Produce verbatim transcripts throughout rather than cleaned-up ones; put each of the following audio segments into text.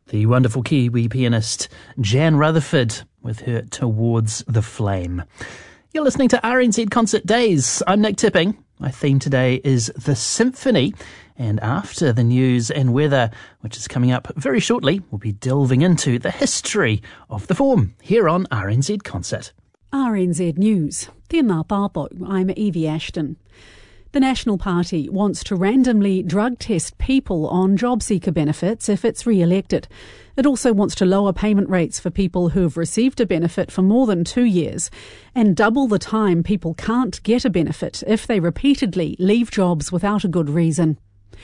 The wonderful Kiwi pianist Jan Rutherford with her Towards the Flame. You're listening to R N Z Concert Days. I'm Nick Tipping. My theme today is The Symphony. And after the news and weather, which is coming up very shortly, we'll be delving into the history of the form here on R N Z Concert. R N Z News. Tēnā tātou, I'm Evie Ashton. The National Party wants to randomly drug test people on job seeker benefits if it's re-elected. It also wants to lower payment rates for people who have received a benefit for more than two years and double the time people can't get a benefit if they repeatedly leave jobs without a good reason.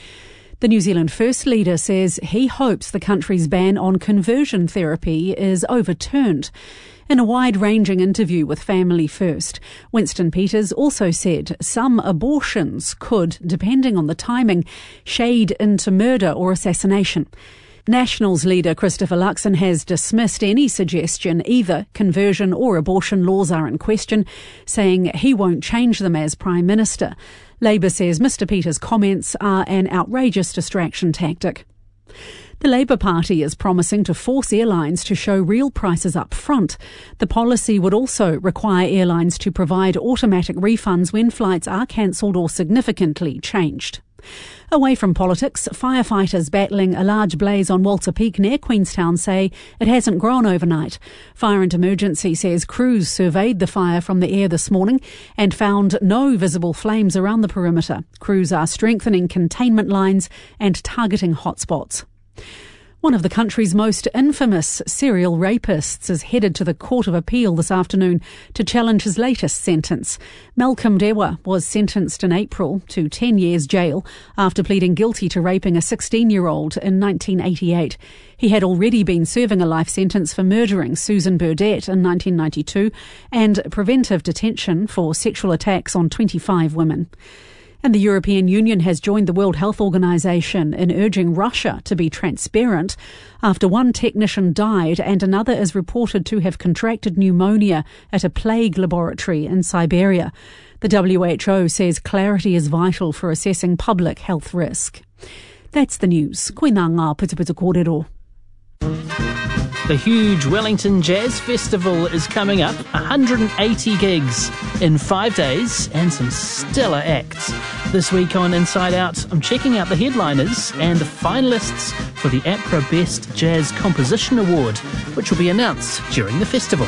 The New Zealand First Leader says he hopes the country's ban on conversion therapy is overturned. In a wide-ranging interview with Family First, Winston Peters also said some abortions could, depending on the timing, shade into murder or assassination. Nationals leader Christopher Luxon has dismissed any suggestion either conversion or abortion laws are in question, saying he won't change them as Prime Minister. Labour says Mr Peters' comments are an outrageous distraction tactic. The Labour Party is promising to force airlines to show real prices up front. The policy would also require airlines to provide automatic refunds when flights are cancelled or significantly changed. Away from politics, firefighters battling a large blaze on Walter Peak near Queenstown say it hasn't grown overnight. Fire and Emergency says crews surveyed the fire from the air this morning and found no visible flames around the perimeter. Crews are strengthening containment lines and targeting hotspots. One of the country's most infamous serial rapists is headed to the Court of Appeal this afternoon to challenge his latest sentence. Malcolm Dewa was sentenced in April to ten years jail after pleading guilty to raping a sixteen-year-old in nineteen eighty-eight. He had already been serving a life sentence for murdering Susan Burdett in nineteen ninety-two and preventive detention for sexual attacks on twenty-five women. And the European Union has joined the World Health Organization in urging Russia to be transparent after one technician died and another is reported to have contracted pneumonia at a plague laboratory in Siberia. The W H O says clarity is vital for assessing public health risk. That's the news. Koe nā ngā putuputu kōrero. The huge Wellington Jazz Festival is coming up, one hundred eighty gigs in five days and some stellar acts. This week on Inside Out, I'm checking out the headliners and the finalists for the APRA Best Jazz Composition Award, which will be announced during the festival.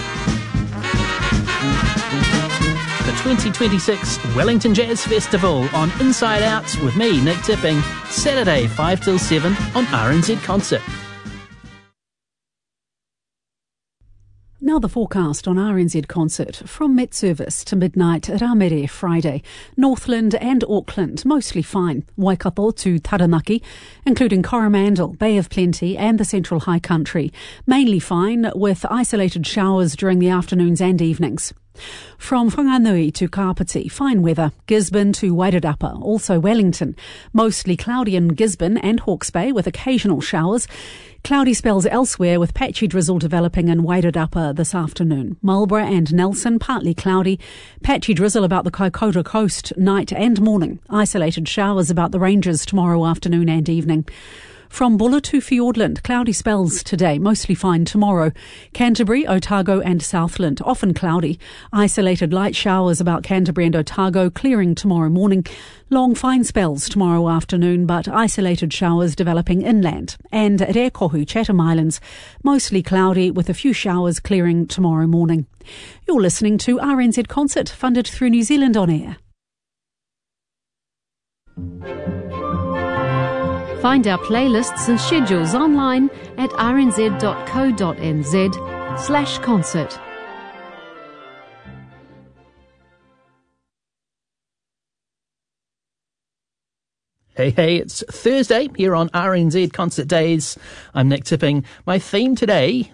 The twenty twenty-six Wellington Jazz Festival on Inside Out with me, Nick Tipping, Saturday five till seven on R N Z Concert. Now the forecast on R N Z Concert. From Met Service to midnight at Amere Friday. Northland and Auckland, mostly fine. Waikato to Taranaki, including Coromandel, Bay of Plenty and the Central High Country. Mainly fine, with isolated showers during the afternoons and evenings. From Whanganui to Kapiti, fine weather. Gisborne to Wairarapa, also Wellington. Mostly cloudy in Gisborne and Hawke's Bay with occasional showers. Cloudy spells elsewhere with patchy drizzle developing in Wairarapa this afternoon. Marlborough and Nelson, partly cloudy. Patchy drizzle about the Kaikoura coast, night and morning. Isolated showers about the ranges tomorrow afternoon and evening. From Buller to Fiordland, cloudy spells today, mostly fine tomorrow. Canterbury, Otago and Southland, often cloudy. Isolated light showers about Canterbury and Otago, clearing tomorrow morning. Long fine spells tomorrow afternoon, but isolated showers developing inland. And at Ecohu, Chatham Islands, mostly cloudy with a few showers clearing tomorrow morning. You're listening to R N Z Concert, funded through New Zealand On Air. Find our playlists and schedules online at rnz.co.nz slash concert. Hey, hey, it's Thursday here on R N Z Concert Days. I'm Nick Tipping. My theme today,